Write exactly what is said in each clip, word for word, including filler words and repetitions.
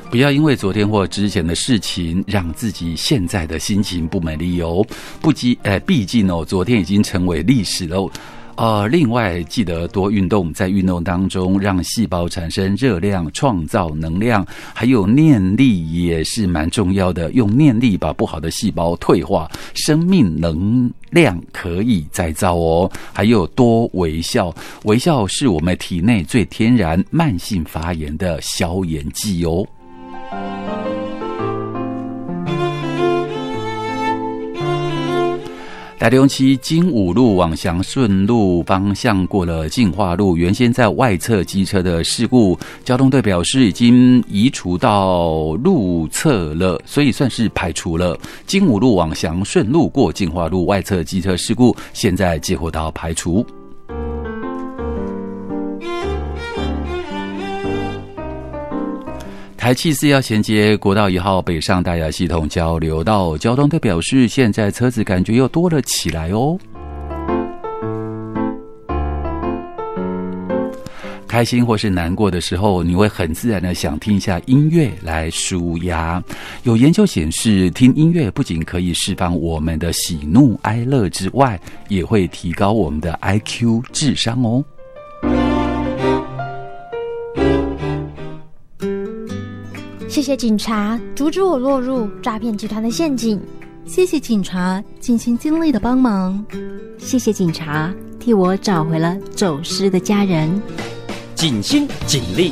不要因为昨天或之前的事情让自己现在的心情不美丽哦。不记，呃，毕竟哦，昨天已经成为历史了。呃，另外记得多运动，在运动当中让细胞产生热量，创造能量，还有念力也是蛮重要的。用念力把不好的细胞退化，生命能量可以再造哦。还有多微笑，微笑是我们体内最天然慢性发炎的消炎剂哦。台中期金武路往祥顺路方向过了进化路，原先在外侧机车的事故，交通队表示已经移除到路侧了，所以算是排除了。金武路往祥顺路过进化路外侧机车事故，现在接获到排除。台七四要衔接国道一号北上大雅系统交流道，交通队表示，现在车子感觉又多了起来哦。开心或是难过的时候，你会很自然的想听一下音乐来抒压。有研究显示，听音乐不仅可以释放我们的喜怒哀乐之外，也会提高我们的 I Q 智商哦。 谢谢警察阻止我落入诈骗集团的陷阱。 谢谢警察尽心尽力的帮忙。 谢谢警察替我找回了走失的家人。 尽心尽力。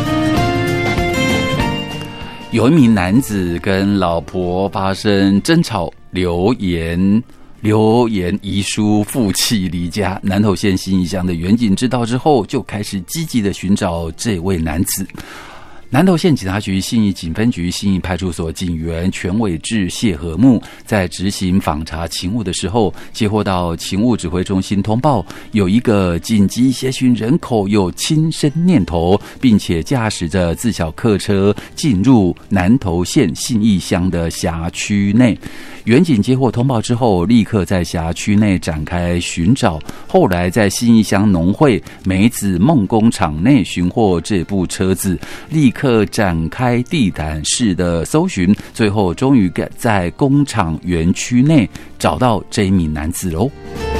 有一名男子跟老婆发生争吵，留言留言遗书负气离家。南投县信义乡的员警知道之后，就开始积极的寻找这位男子。南投县警察局信义警分局信义派出所警员全伟志、谢和睦在执行访查勤务的时候，接获到勤务指挥中心通报，有一个紧急协寻人口有轻生念头，并且驾驶着自小客车进入南投县信义乡的辖区内。员警接获通报之后，立刻在辖区内展开寻找，后来在信义乡农会梅子梦工厂内寻获这部车子，立刻展开地毯式的搜寻，最后终于在工厂园区内找到这一名男子喽。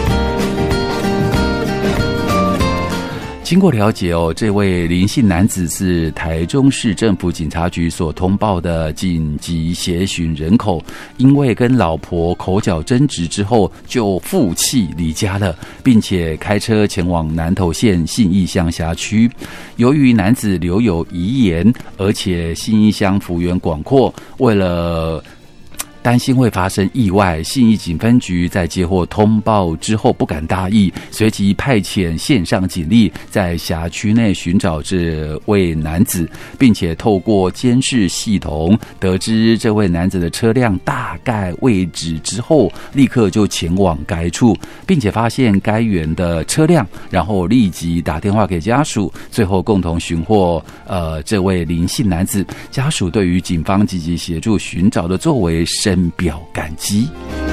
经过了解哦，这位林姓男子是台中市政府警察局所通报的紧急协寻人口，因为跟老婆口角争执之后，就负气离家了，并且开车前往南投县信义乡辖区。由于男子留有遗言，而且信义乡幅员广阔，为了担心会发生意外，信义警分局在接获通报之后不敢大意，随即派遣线上警力在辖区内寻找这位男子，并且透过监视系统得知这位男子的车辆大概位置之后，立刻就前往该处，并且发现该员的车辆，然后立即打电话给家属，最后共同寻获呃这位林姓男子。家属对于警方积极协助寻找的作为深表感激。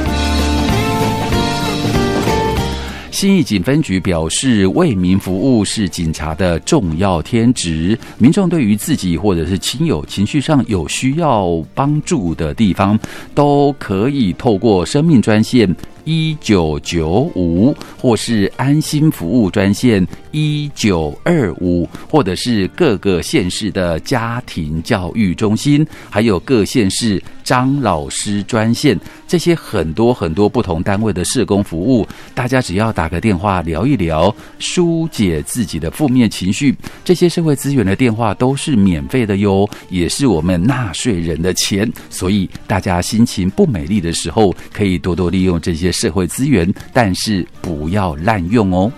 信义警分局表示，为民服务是警察的重要天职，民众对于自己或者是亲友情绪上有需要帮助的地方，都可以透过生命专线一九九五，或是安心服务专线一九二五，或者是各个县市的家庭教育中心，还有各县市张老师专线，这些很多很多不同单位的社工服务，大家只要打个电话聊一聊，疏解自己的负面情绪，这些社会资源的电话都是免费的哟，也是我们纳税人的钱，所以大家心情不美丽的时候，可以多多利用这些社会资源，但是不要滥用哦。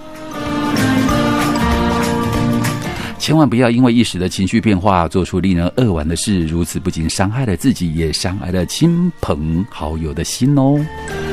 千万不要因为一时的情绪变化做出令人扼腕的事，如此不仅伤害了自己，也伤害了亲朋好友的心哦。